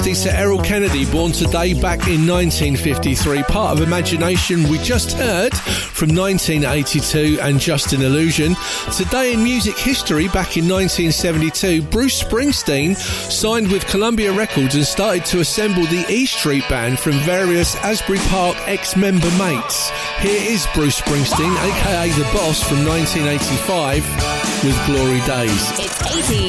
Sir Errol Kennedy, born today back in 1953, part of Imagination. We just heard from 1982 and Just an Illusion. Today in music history, back in 1972, Bruce Springsteen signed with Columbia Records and started to assemble the E Street Band from various Asbury Park ex-member mates. Here is Bruce Springsteen, aka The Boss, from 1985 with Glory Days. It's 80s.